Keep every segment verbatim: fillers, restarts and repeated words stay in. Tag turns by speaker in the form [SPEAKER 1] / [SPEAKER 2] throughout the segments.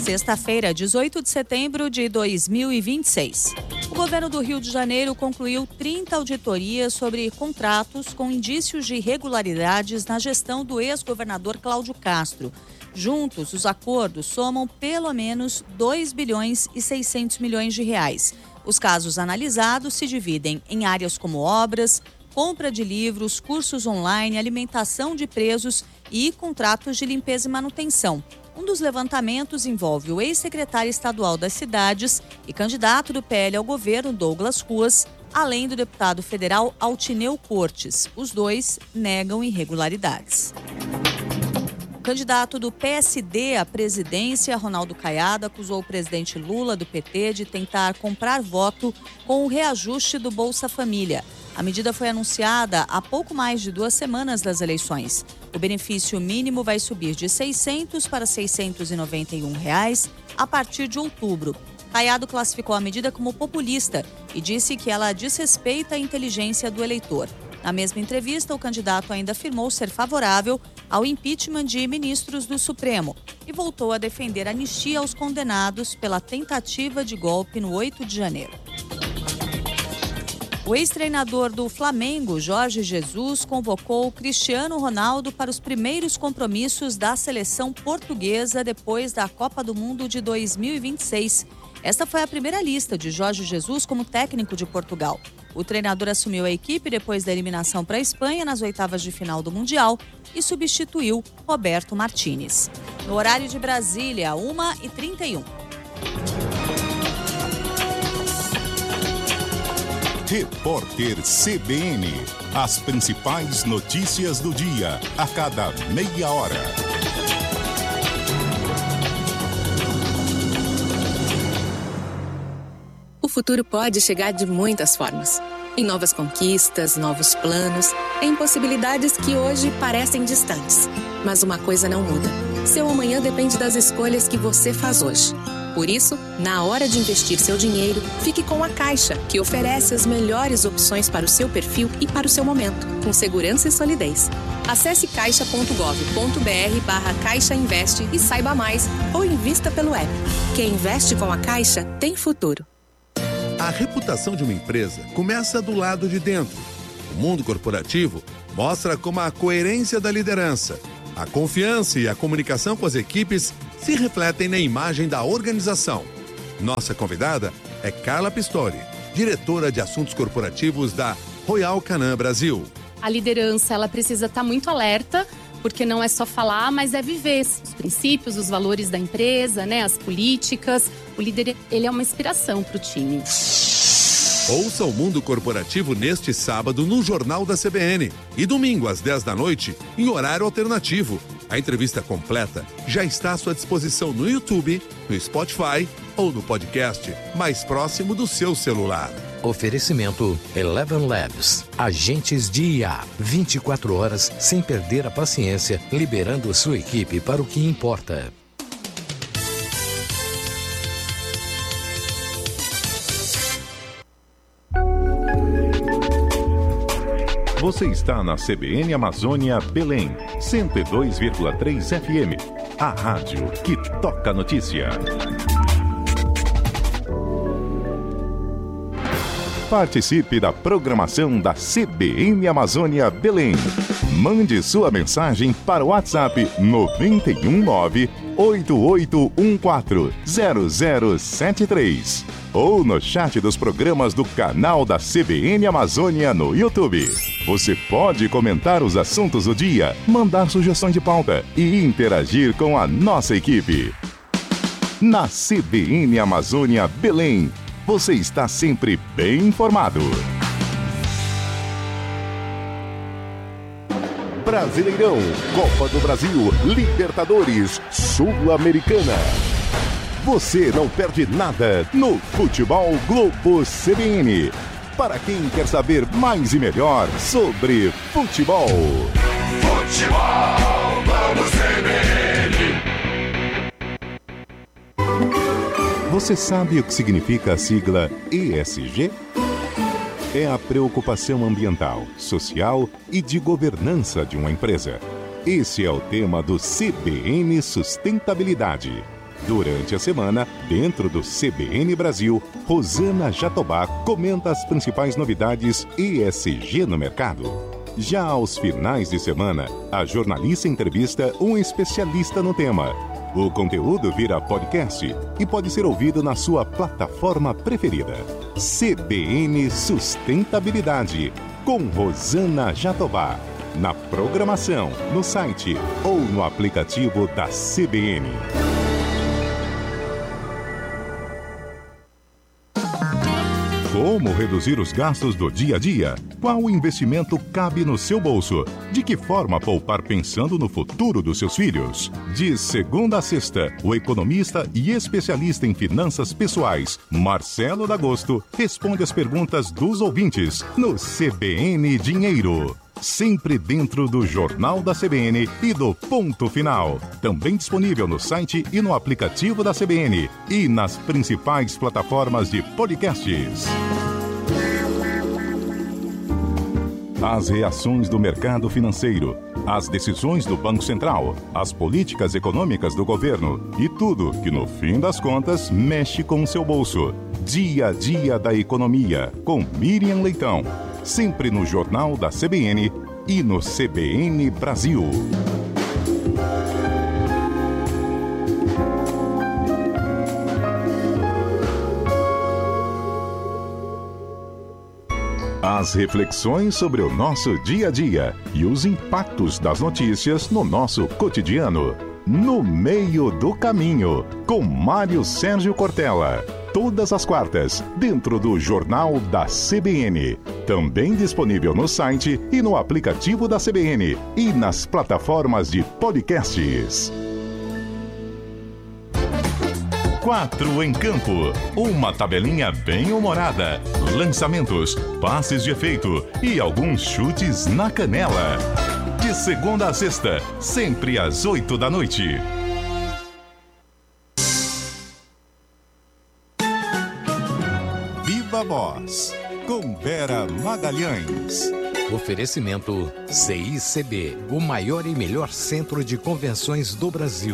[SPEAKER 1] Sexta-feira, dezoito de setembro de dois mil e vinte e seis. O governo do Rio de Janeiro concluiu trinta auditorias sobre contratos com indícios de irregularidades na gestão do ex-governador Cláudio Castro. Juntos, os acordos somam pelo menos dois bilhões e seiscentos milhões de reais. Os casos analisados se dividem em áreas como obras, compra de livros, cursos online, alimentação de presos e contratos de limpeza e manutenção. Um dos levantamentos envolve o ex-secretário estadual das cidades e candidato do P L ao governo, Douglas Ruas, além do deputado federal Altineu Cortes. Os dois negam irregularidades. O candidato do P S D à presidência, Ronaldo Caiado, acusou o presidente Lula, do P T, de tentar comprar voto com o reajuste do Bolsa Família. A medida foi anunciada há pouco mais de duas semanas das eleições. O benefício mínimo vai subir de seiscentos para seiscentos e noventa e um reais a partir de outubro. Caiado classificou a medida como populista e disse que ela desrespeita a inteligência do eleitor. Na mesma entrevista, o candidato ainda afirmou ser favorável ao impeachment de ministros do Supremo e voltou a defender a anistia aos condenados pela tentativa de golpe no oito de janeiro. O ex-treinador do Flamengo, Jorge Jesus, convocou Cristiano Ronaldo para os primeiros compromissos da seleção portuguesa depois da Copa do Mundo de dois mil e vinte e seis. Esta foi a primeira lista de Jorge Jesus como técnico de Portugal. O treinador assumiu a equipe depois da eliminação para a Espanha nas oitavas de final do Mundial e substituiu Roberto Martínez. No horário de Brasília, uma e trinta e um.
[SPEAKER 2] Repórter C B N. As principais notícias do dia, a cada meia hora.
[SPEAKER 3] O futuro pode chegar de muitas formas. Em novas conquistas, novos planos, em possibilidades que hoje parecem distantes. Mas uma coisa não muda. Seu amanhã depende das escolhas que você faz hoje. Por isso, na hora de investir seu dinheiro, fique com a Caixa, que oferece as melhores opções para o seu perfil e para o seu momento, com segurança e solidez. Acesse caixa ponto gov ponto br barra Caixa Investe e saiba mais, ou invista pelo app. Quem investe com a Caixa tem futuro.
[SPEAKER 4] A reputação de uma empresa começa do lado de dentro. O mundo corporativo mostra como a coerência da liderança, a confiança e a comunicação com as equipes se refletem na imagem da organização. Nossa convidada é Carla Pistori, diretora de assuntos corporativos da Royal Canin Brasil.
[SPEAKER 5] A liderança, ela precisa estar muito alerta, porque não é só falar, mas é viver os princípios, os valores da empresa, né, as políticas. O líder, ele é uma inspiração para o time.
[SPEAKER 4] Ouça o Mundo Corporativo neste sábado no Jornal da C B N e domingo às dez da noite em horário alternativo. A entrevista completa já está à sua disposição no YouTube, no Spotify ou no podcast mais próximo do seu celular.
[SPEAKER 6] Oferecimento Eleven Labs. Agentes de I A. vinte e quatro horas sem perder a paciência, liberando sua equipe para o que importa.
[SPEAKER 2] Você está na C B N Amazônia Belém, cento e dois vírgula três F M. A rádio que toca notícia. Participe da programação da C B N Amazônia Belém. Mande sua mensagem para o WhatsApp nove um nove, oito oito um quatro, zero zero sete três ou no chat dos programas do canal da C B N Amazônia no YouTube. Você pode comentar os assuntos do dia, mandar sugestões de pauta e interagir com a nossa equipe. Na C B N Amazônia Belém, você está sempre bem informado. Brasileirão, Copa do Brasil, Libertadores, Sul-Americana. Você não perde nada no Futebol Globo C B N. Para quem quer saber mais e melhor sobre futebol.
[SPEAKER 7] Futebol Globo C B N.
[SPEAKER 2] Você sabe o que significa a sigla E S G? É a preocupação ambiental, social e de governança de uma empresa. Esse é o tema do C B N Sustentabilidade. Durante a semana, dentro do C B N Brasil, Rosana Jatobá comenta as principais novidades E S G no mercado. Já aos finais de semana, a jornalista entrevista um especialista no tema. O conteúdo vira podcast e pode ser ouvido na sua plataforma preferida. C B N Sustentabilidade, com Rosana Jatobá. Na programação, no site ou no aplicativo da C B N. Como reduzir os gastos do dia a dia? Qual investimento cabe no seu bolso? De que forma poupar pensando no futuro dos seus filhos? De segunda a sexta, o economista e especialista em finanças pessoais, Marcelo D'Agosto, responde as perguntas dos ouvintes no C B N Dinheiro. Sempre dentro do Jornal da C B N e do Ponto Final. Também disponível no site e no aplicativo da C B N e nas principais plataformas de podcasts. As reações do mercado financeiro, as decisões do Banco Central, as políticas econômicas do governo e tudo que, no fim das contas, mexe com o seu bolso. Dia a Dia da Economia, com Miriam Leitão. Sempre no Jornal da C B N e no C B N Brasil. As reflexões sobre o nosso dia a dia e os impactos das notícias no nosso cotidiano. No Meio do Caminho, com Mário Sérgio Cortella. Todas as quartas, dentro do Jornal da C B N. Também disponível no site e no aplicativo da C B N e nas plataformas de podcasts. Quatro em Campo. Uma tabelinha bem humorada. Lançamentos, passes de efeito e alguns chutes na canela. De segunda a sexta, sempre às oito da noite. Viva Voz, com Vera Magalhães.
[SPEAKER 6] Oferecimento C I C B, o maior e melhor centro de convenções do Brasil.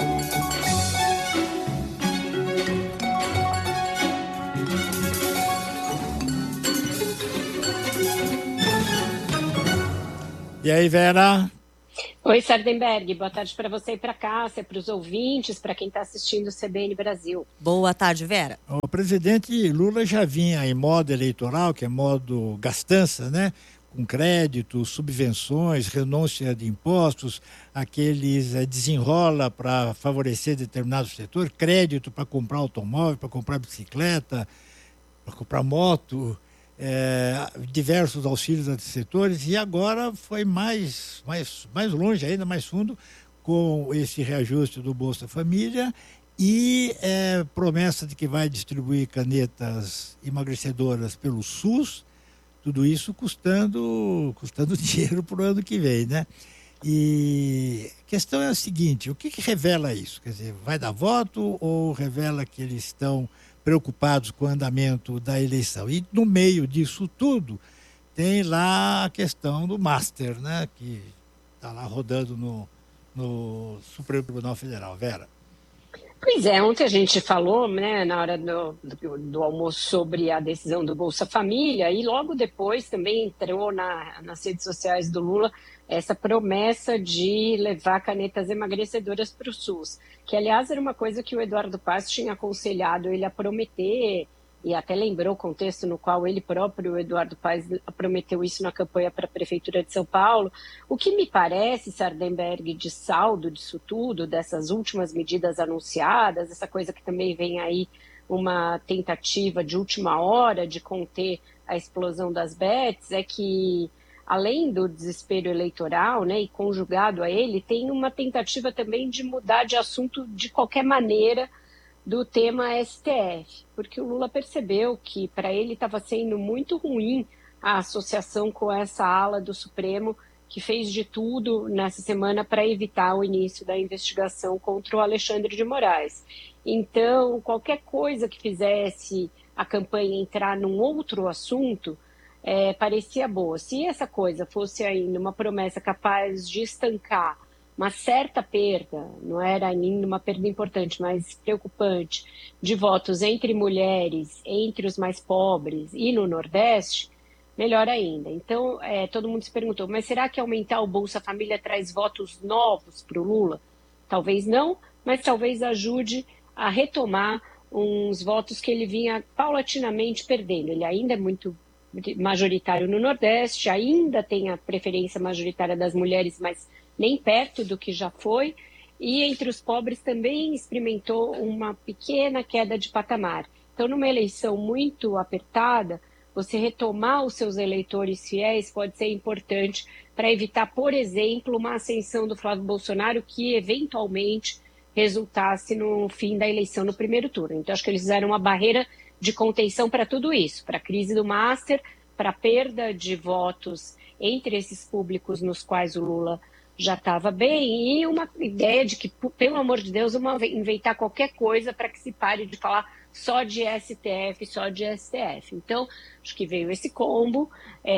[SPEAKER 8] E aí, Vera?
[SPEAKER 9] Oi, Sardenberg. Boa tarde para você e para Cássia, para os ouvintes, para quem está assistindo o C B N Brasil.
[SPEAKER 1] Boa tarde, Vera.
[SPEAKER 8] O presidente Lula já vinha em modo eleitoral, que é modo gastança, né? Com crédito, subvenções, renúncia de impostos, aqueles é, desenrola para favorecer determinado setor, crédito para comprar automóvel, para comprar bicicleta, para comprar moto. É, diversos auxílios a setores, e agora foi mais, mais, mais longe, ainda mais fundo, com esse reajuste do Bolsa Família e é, promessa de que vai distribuir canetas emagrecedoras pelo SUS, tudo isso custando, custando dinheiro para o ano que vem, né? E a questão é a seguinte, o que, que revela isso? Quer dizer, vai dar voto ou revela que eles estão preocupados com o andamento da eleição? E no meio disso tudo, tem lá a questão do Master, né? Que está lá rodando no, no Supremo Tribunal Federal. Vera?
[SPEAKER 9] Pois é, ontem a gente falou, né, na hora do, do, do almoço sobre a decisão do Bolsa Família e logo depois também entrou na, nas redes sociais do Lula essa promessa de levar canetas emagrecedoras para o SUS, que aliás era uma coisa que o Eduardo Paes tinha aconselhado ele a prometer, e até lembrou o contexto no qual ele próprio, o Eduardo Paes, prometeu isso na campanha para a Prefeitura de São Paulo. O que me parece, Sardenberg, de saldo disso tudo, dessas últimas medidas anunciadas, essa coisa que também vem aí, uma tentativa de última hora de conter a explosão das bets, é que além do desespero eleitoral, né, e conjugado a ele, tem uma tentativa também de mudar de assunto de qualquer maneira do tema S T F, porque o Lula percebeu que para ele estava sendo muito ruim a associação com essa ala do Supremo, que fez de tudo nessa semana para evitar o início da investigação contra o Alexandre de Moraes. Então, qualquer coisa que fizesse a campanha entrar num outro assunto, É, parecia boa. Se essa coisa fosse ainda uma promessa capaz de estancar uma certa perda, não era ainda uma perda importante, mas preocupante, de votos entre mulheres, entre os mais pobres e no Nordeste, melhor ainda. Então, é, todo mundo se perguntou, mas será que aumentar o Bolsa Família traz votos novos para o Lula? Talvez não, mas talvez ajude a retomar uns votos que ele vinha paulatinamente perdendo. Ele ainda é muito majoritário no Nordeste, ainda tem a preferência majoritária das mulheres, mas nem perto do que já foi, e entre os pobres também experimentou uma pequena queda de patamar. Então, numa eleição muito apertada, você retomar os seus eleitores fiéis pode ser importante para evitar, por exemplo, uma ascensão do Flávio Bolsonaro que, eventualmente, resultasse no fim da eleição no primeiro turno. Então, acho que eles fizeram uma barreira de contenção para tudo isso, para a crise do Master, para a perda de votos entre esses públicos nos quais o Lula já estava bem, e uma ideia de que, pelo amor de Deus, vamos inventar qualquer coisa para que se pare de falar só de S T F, só de S T F. Então, acho que veio esse combo,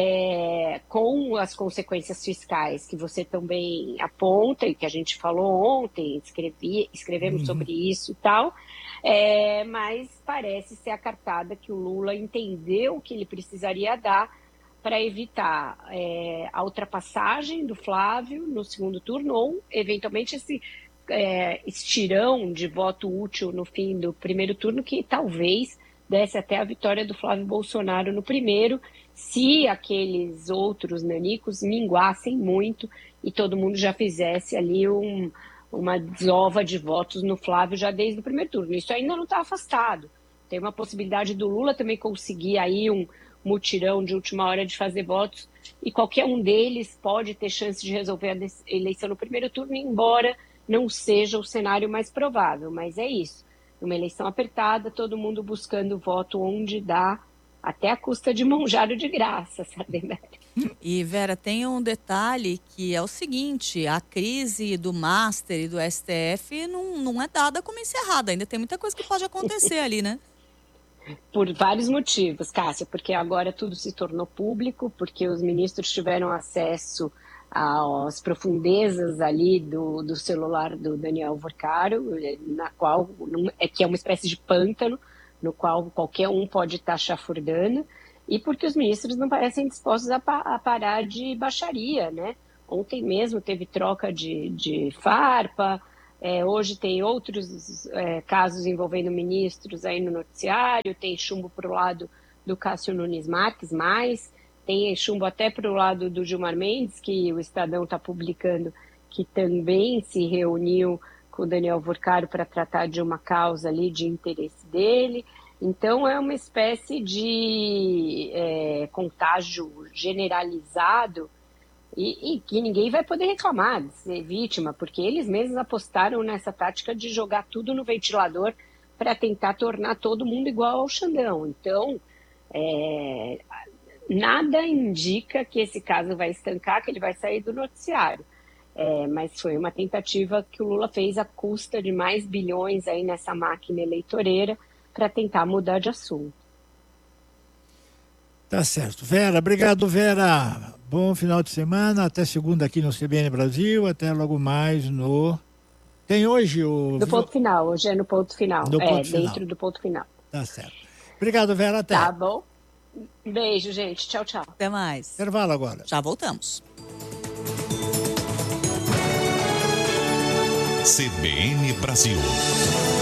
[SPEAKER 9] é, com as consequências fiscais que você também aponta, e que a gente falou ontem, escrevi, escrevemos uhum. sobre isso e tal, é, mas parece ser a cartada que o Lula entendeu que ele precisaria dar para evitar é, a ultrapassagem do Flávio no segundo turno, ou, eventualmente, esse é, estirão de voto útil no fim do primeiro turno, que talvez desse até a vitória do Flávio Bolsonaro no primeiro, se aqueles outros nanicos minguassem muito e todo mundo já fizesse ali um, uma desova de votos no Flávio já desde o primeiro turno. Isso ainda não está afastado. Tem uma possibilidade do Lula também conseguir aí um mutirão de última hora de fazer votos, e qualquer um deles pode ter chance de resolver a eleição no primeiro turno, embora não seja o cenário mais provável. Mas é isso, numa eleição apertada, todo mundo buscando voto onde dá, até a custa de manjaro de graça, Sardenberg.
[SPEAKER 1] E, Vera, tem um detalhe que é o seguinte, a crise do Master e do S T F não, não é dada como encerrada, ainda tem muita coisa que pode acontecer ali, né?
[SPEAKER 9] Por vários motivos, Cássia, porque agora tudo se tornou público, porque os ministros tiveram acesso às profundezas ali do, do celular do Daniel Vorcaro, na qual, é que é uma espécie de pântano, no qual qualquer um pode estar chafurdando, e porque os ministros não parecem dispostos a, pa, a parar de baixaria, né? Ontem mesmo teve troca de, de farpa. É, hoje tem outros é, casos envolvendo ministros aí no noticiário, tem chumbo para o lado do Cássio Nunes Marques, mais, tem chumbo até para o lado do Gilmar Mendes, que o Estadão está publicando, que também se reuniu com o Daniel Vorcaro para tratar de uma causa ali de interesse dele. Então é uma espécie de é, contágio generalizado, E, e que ninguém vai poder reclamar de ser vítima, porque eles mesmos apostaram nessa tática de jogar tudo no ventilador para tentar tornar todo mundo igual ao Xandão. Então, é, nada indica que esse caso vai estancar, que ele vai sair do noticiário. É, mas foi uma tentativa que o Lula fez à custa de mais bilhões aí nessa máquina eleitoreira para tentar mudar de assunto.
[SPEAKER 8] Tá certo. Vera, obrigado, Vera. Bom final de semana, até segunda aqui no C B N Brasil, até logo mais no... Tem hoje o...
[SPEAKER 9] No ponto final, hoje é no ponto final.
[SPEAKER 8] No
[SPEAKER 9] é,
[SPEAKER 8] ponto final.
[SPEAKER 9] Dentro do ponto final.
[SPEAKER 8] Tá certo. Obrigado, Vera, até.
[SPEAKER 9] Tá bom. Beijo, gente. Tchau, tchau.
[SPEAKER 1] Até mais.
[SPEAKER 8] Intervalo agora.
[SPEAKER 1] Já voltamos.
[SPEAKER 2] C B N Brasil.